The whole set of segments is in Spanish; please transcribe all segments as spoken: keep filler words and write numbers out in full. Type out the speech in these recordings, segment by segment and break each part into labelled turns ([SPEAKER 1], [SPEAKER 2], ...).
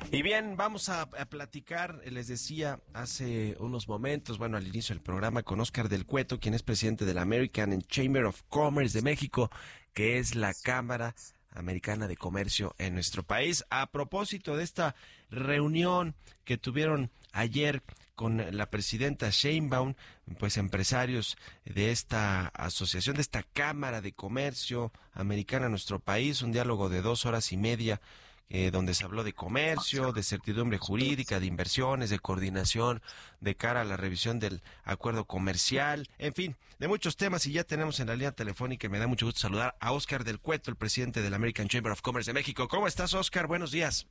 [SPEAKER 1] Y bien, vamos a, a platicar, les decía hace unos momentos, bueno, al inicio del programa, con Óscar del Cueto, quien es presidente de la American Chamber of Commerce de México, que es la Cámara Americana de Comercio en nuestro país. A propósito de esta reunión que tuvieron ayer con la presidenta Sheinbaum, pues empresarios de esta asociación, de esta Cámara de Comercio Americana en nuestro país, un diálogo de dos horas y media, Eh, donde se habló de comercio, de certidumbre jurídica, de inversiones, de coordinación de cara a la revisión del acuerdo comercial, en fin, de muchos temas. Y ya tenemos en la línea telefónica, y me da mucho gusto saludar a Óscar del Cueto, el presidente de la American Chamber of Commerce de México. ¿Cómo estás, Óscar? Buenos días.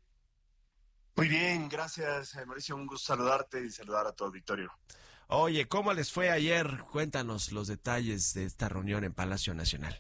[SPEAKER 2] Muy bien, gracias, eh, Mauricio. Un gusto saludarte y saludar a tu auditorio.
[SPEAKER 1] Oye, ¿cómo les fue ayer? Cuéntanos los detalles de esta reunión en Palacio Nacional.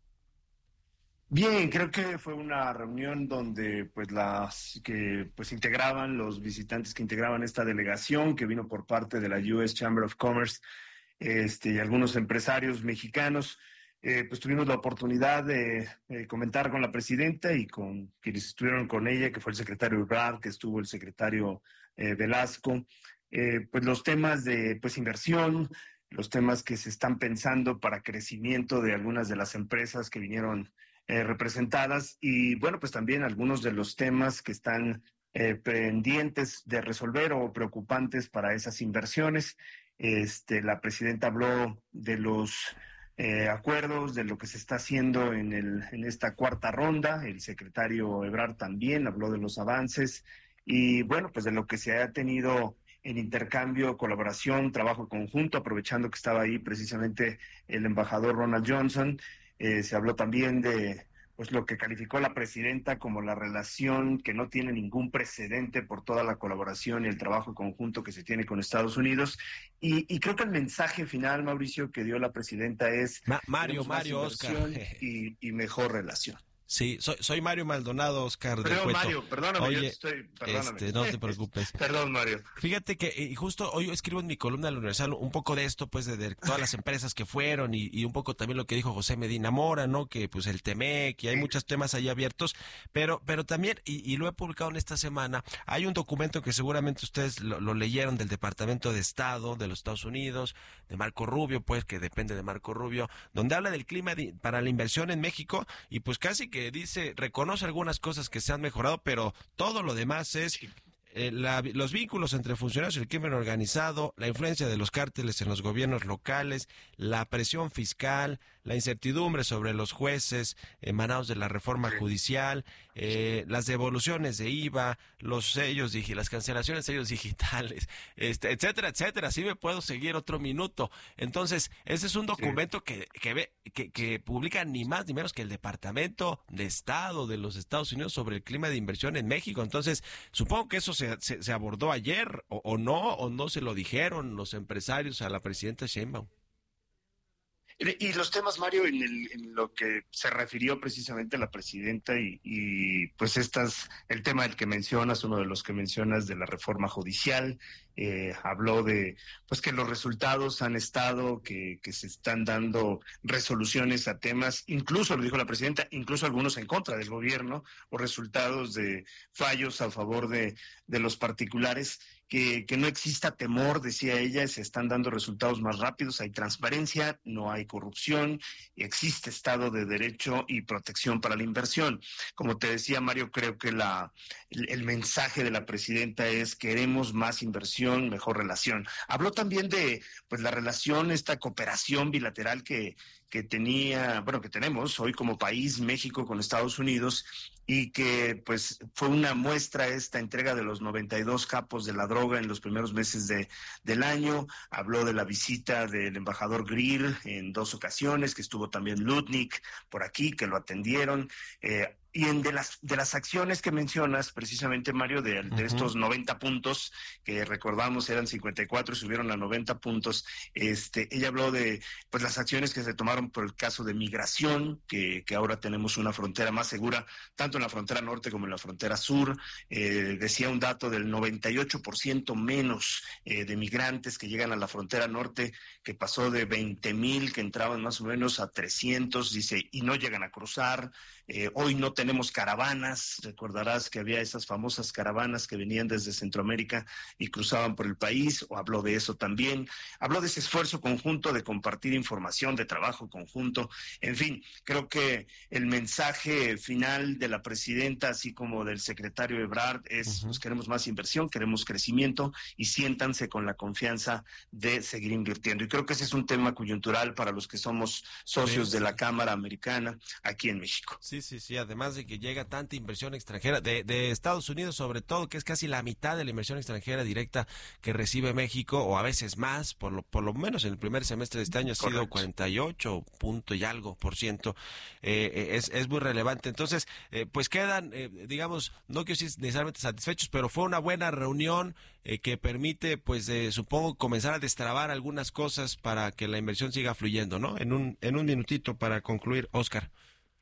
[SPEAKER 2] Bien, creo que fue una reunión donde pues las que pues integraban los visitantes que integraban esta delegación que vino por parte de la U S Chamber of Commerce, este y algunos empresarios mexicanos, eh, pues tuvimos la oportunidad de eh, comentar con la presidenta y con quienes estuvieron con ella, que fue el secretario Ebrard, que estuvo el secretario eh, Velasco, eh, pues los temas de pues inversión, los temas que se están pensando para crecimiento de algunas de las empresas que vinieron eh, representadas, y bueno, pues también algunos de los temas que están eh, pendientes de resolver o preocupantes para esas inversiones. Este, la presidenta habló de los eh, acuerdos, de lo que se está haciendo en, el, en esta cuarta ronda. El secretario Ebrard también habló de los avances y bueno, pues de lo que se ha tenido en intercambio, colaboración, trabajo conjunto, aprovechando que estaba ahí precisamente el embajador Ronald Johnson. Eh, se habló también de pues lo que calificó la presidenta como la relación que no tiene ningún precedente por toda la colaboración y el trabajo conjunto que se tiene con Estados Unidos. Y, y creo que el mensaje final, Mauricio, que dio la presidenta es
[SPEAKER 1] Ma Mario,
[SPEAKER 2] queremos más
[SPEAKER 1] Mario, Óscar.
[SPEAKER 2] inversión y, y mejor relación.
[SPEAKER 1] Sí, soy, soy Mario Maldonado, Óscar del
[SPEAKER 2] Perdón,
[SPEAKER 1] Cueto.
[SPEAKER 2] Mario, perdóname, yo
[SPEAKER 1] Oye,
[SPEAKER 2] estoy, perdóname.
[SPEAKER 1] este, no te preocupes.
[SPEAKER 2] Perdón, Mario.
[SPEAKER 1] Fíjate que y justo hoy escribo en mi columna de la Universal un poco de esto, pues de, de todas las empresas que fueron y, y un poco también lo que dijo José Medina Mora, ¿no? Que pues el Temec y hay muchos temas ahí abiertos, pero pero también, y, y lo he publicado en esta semana, hay un documento que seguramente ustedes lo, lo leyeron del Departamento de Estado de los Estados Unidos, de Marco Rubio, pues que depende de Marco Rubio, donde habla del clima de, para la inversión en México y pues casi que dice, conoce algunas cosas que se han mejorado, pero todo lo demás es eh, la, los vínculos entre funcionarios y el crimen organizado, la influencia de los cárteles en los gobiernos locales, la presión fiscal, la incertidumbre sobre los jueces emanados de la reforma judicial, eh, las devoluciones de I V A, los sellos, las cancelaciones de sellos digitales, este, etcétera, etcétera. Así me puedo seguir otro minuto. Entonces, ese es un documento que, que ve, que, que publica ni más ni menos que el Departamento de Estado de los Estados Unidos sobre el clima de inversión en México. Entonces, supongo que eso se, se, se abordó ayer, o, o no, o no se lo dijeron los empresarios a la presidenta Sheinbaum.
[SPEAKER 2] Y los temas, Mario, en, el, en lo que se refirió precisamente la presidenta y, y pues estas, el tema del que mencionas, uno de los que mencionas de la reforma judicial, eh, habló de pues que los resultados han estado, que, que se están dando resoluciones a temas, incluso, lo dijo la presidenta, incluso algunos en contra del gobierno, o resultados de fallos a favor de, de los particulares. Que, que no exista temor, decía ella, se están dando resultados más rápidos, hay transparencia, no hay corrupción, existe Estado de Derecho y protección para la inversión. Como te decía, Mario, creo que la, el, el mensaje de la presidenta es queremos más inversión, mejor relación. Habló también de pues la relación, esta cooperación bilateral que, que tenía, bueno, que tenemos hoy como país, México con Estados Unidos, y que pues fue una muestra esta entrega de los noventa y dos capos de la droga en los primeros meses de, del año. Habló de la visita del embajador Greer en dos ocasiones, que estuvo también Lutnick por aquí, que lo atendieron. Eh, Y en de las de las acciones que mencionas, precisamente, Mario, de, de uh-huh. estos noventa puntos, que recordamos eran cincuenta y cuatro y subieron a noventa puntos, este, ella habló de pues las acciones que se tomaron por el caso de migración, que, que ahora tenemos una frontera más segura, tanto en la frontera norte como en la frontera sur. Eh, decía un dato del noventa y ocho por ciento menos eh, de migrantes que llegan a la frontera norte, que pasó de veinte mil que entraban más o menos a trescientos, dice, y no llegan a cruzar. Eh, hoy no tenemos tenemos caravanas, recordarás que había esas famosas caravanas que venían desde Centroamérica y cruzaban por el país, o habló de eso también, habló de ese esfuerzo conjunto de compartir información, de trabajo conjunto, en fin, creo que el mensaje final de la presidenta, así como del secretario Ebrard, es, uh-huh. pues queremos más inversión, queremos crecimiento y siéntanse con la confianza de seguir invirtiendo. Y creo que ese es un tema coyuntural para los que somos socios sí, de sí. la Cámara Americana aquí en México.
[SPEAKER 1] Sí, sí, sí, además de que llega tanta inversión extranjera, de, de Estados Unidos sobre todo, que es casi la mitad de la inversión extranjera directa que recibe México, o a veces más, por lo, por lo menos en el primer semestre de este año ha Correcto. sido cuarenta y ocho punto y algo por ciento, eh, es, es muy relevante. Entonces, eh, pues quedan, eh, digamos, no quiero decir necesariamente satisfechos, pero fue una buena reunión eh, que permite, pues, eh, supongo, comenzar a destrabar algunas cosas para que la inversión siga fluyendo, ¿no? En un, en un minutito para concluir, Oscar.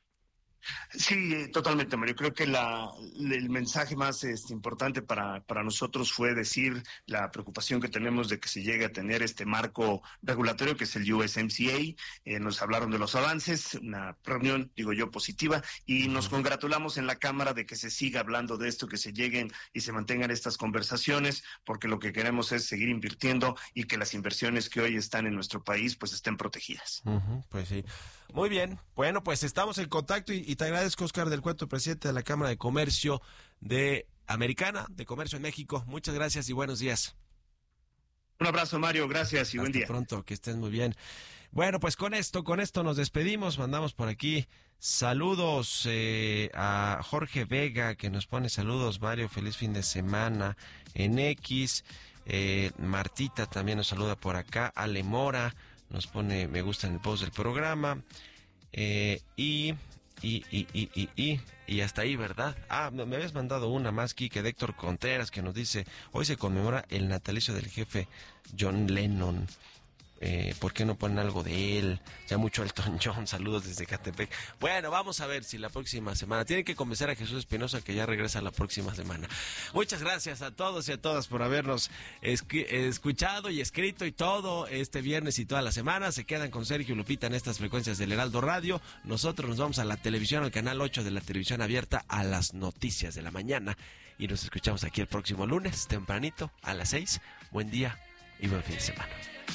[SPEAKER 2] Sí, totalmente, Mario. Creo que la, el mensaje más este, importante para, para nosotros fue decir la preocupación que tenemos de que se llegue a tener este marco regulatorio que es el U S M C A. Eh, nos hablaron de los avances, una reunión, digo yo, positiva, y nos congratulamos en la Cámara de que se siga hablando de esto, que se lleguen y se mantengan estas conversaciones, porque lo que queremos es seguir invirtiendo y que las inversiones que hoy están en nuestro país pues estén protegidas.
[SPEAKER 1] Uh-huh, pues sí. Muy bien. Bueno, pues estamos en contacto y, y te agradezco, Oscar del Cuento, presidente de la Cámara de Comercio de Americana, de Comercio en México. Muchas gracias y buenos días.
[SPEAKER 2] Un abrazo, Mario. Gracias y
[SPEAKER 1] Hasta
[SPEAKER 2] buen día.
[SPEAKER 1] Hasta pronto, que estés muy bien. Bueno, pues con esto, con esto nos despedimos. Mandamos por aquí saludos eh, a Jorge Vega, que nos pone saludos, Mario, feliz fin de semana en X. Eh, Martita también nos saluda por acá. Ale Mora nos pone me gusta en el post del programa. Eh, y, y, y, y, y, y, y hasta ahí, ¿verdad? Ah, me habías mandado una más, Quique, de Héctor Contreras, que nos dice, hoy se conmemora el natalicio del jefe John Lennon. Eh, ¿Por qué no ponen algo de él? Ya mucho Elton John, saludos desde Catepec. Bueno, vamos a ver si la próxima semana, tienen que convencer a Jesús Espinosa que ya regresa la próxima semana. Muchas gracias a todos y a todas por habernos escu- escuchado y escrito y todo este viernes y toda la semana. Se quedan con Sergio y Lupita en estas frecuencias del Heraldo Radio. Nosotros nos vamos a la televisión, al canal ocho de la televisión abierta, a las noticias de la mañana, y nos escuchamos aquí el próximo lunes tempranito a las seis. Buen día y buen fin de semana.